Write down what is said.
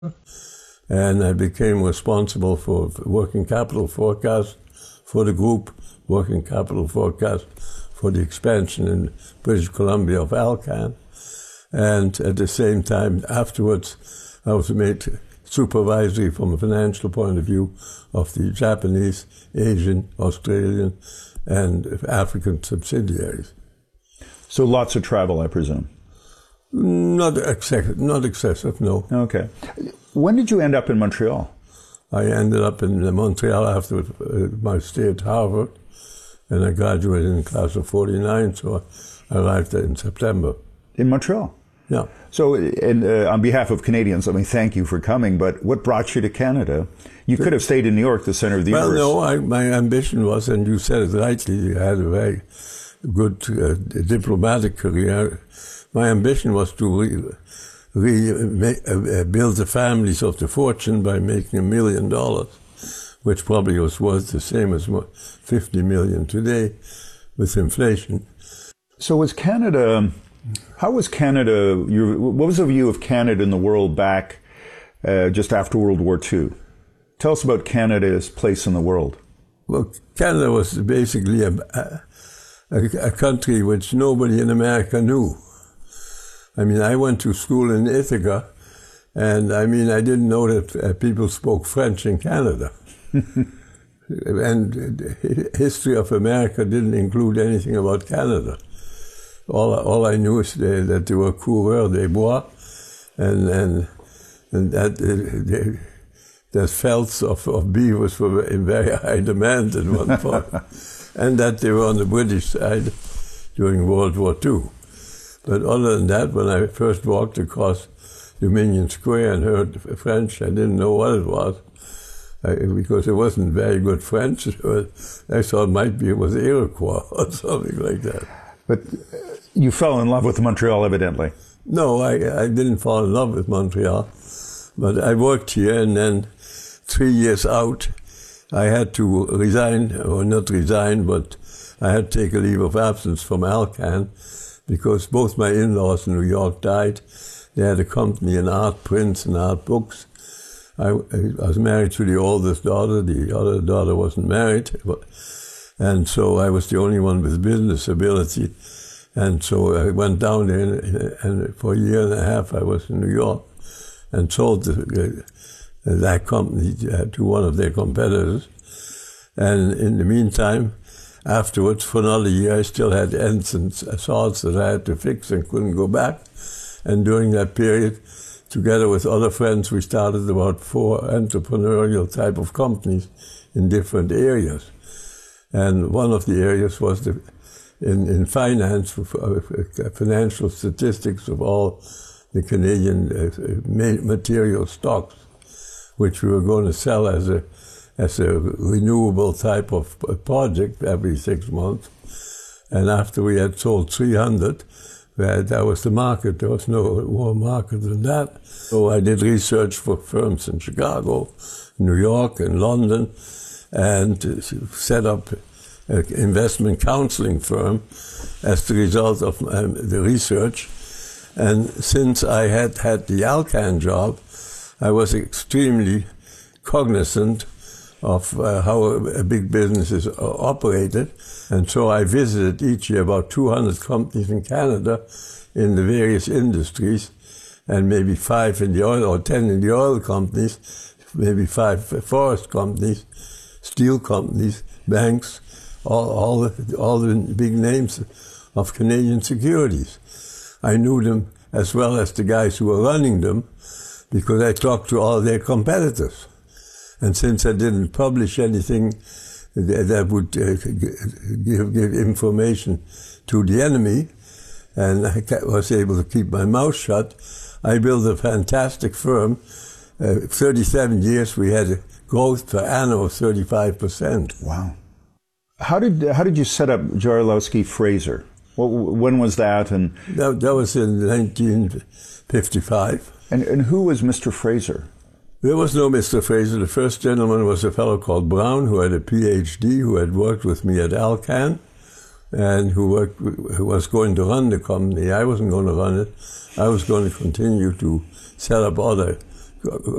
and I became responsible for working capital forecast for the group, working capital forecast for the expansion in British Columbia of Alcan. And at the same time, afterwards, I was made supervisory from a financial point of view of the Japanese, Asian, Australian, and African subsidiaries. So lots of travel, I presume? Not excessive, no. Okay. When did you end up in Montreal? I ended up in Montreal after my stay at Harvard, and I graduated in the class of 49, so I arrived there in September. In Montreal? Yeah. So, on behalf of Canadians, let me thank you for coming, but what brought you to Canada? You could have stayed in New York, the center of the universe. Well, no, my ambition was, and you said it rightly, you had a very good diplomatic career. My ambition was to build the families of the fortune by making $1 million, which probably was worth the same as $50 million today with inflation. So was Canada, how was Canada, what was the view of Canada in the world back just after World War II? Tell us about Canada's place in the world. Well, Canada was basically a country which nobody in America knew. I mean, I went to school in Ithaca, and I mean, I didn't know that people spoke French in Canada. And the history of America didn't include anything about Canada. All I knew is that there were coureurs des bois, and that the felts of beavers were in very high demand at one point, and that they were on the British side during World War II. But other than that, when I first walked across Dominion Square and heard French, I didn't know what it was, because it wasn't very good French. I thought it was Iroquois or something like that. But you fell in love with Montreal, evidently. No, I didn't fall in love with Montreal, but I worked here, and then 3 years out, I had to resign, or not resign, but I had to take a leave of absence from Alcan, because both my in-laws in New York died. They had a company in art prints and art books. I was married to the oldest daughter. The other daughter wasn't married. And so I was the only one with business ability. And so I went down there, and for a year and a half I was in New York and sold that company to one of their competitors. And in the meantime, afterwards, for another year, I still had ends and saws that I had to fix and couldn't go back. And during that period, together with other friends, we started about 4 entrepreneurial type of companies in different areas. And one of the areas was in finance, financial statistics of all the Canadian material stocks, which we were going to sell as a renewable type of project every 6 months. And after we had sold 300, that was the market. There was no more market than that. So I did research for firms in Chicago, New York, and London, and set up an investment counseling firm as the result of the research. And since I had the Alcan job, I was extremely cognizant of how a big business is operated. And so I visited each year about 200 companies in Canada in the various industries, and maybe 5 in the oil, or 10 in the oil companies, maybe 5 forest companies, steel companies, banks, all the big names of Canadian securities. I knew them as well as the guys who were running them, because I talked to all their competitors. And since I didn't publish anything that would give information to the enemy, and I was able to keep my mouth shut, I built a fantastic firm. 37 years we had a growth per annum of 35%. Wow. How did you set up Jarislowsky Fraser? When was that? And that was in 1955. And who was Mr. Fraser? There was no Mr. Fraser. The first gentleman was a fellow called Brown, who had a PhD, who had worked with me at Alcan, and who was going to run the company. I wasn't going to run it. I was going to continue to set up other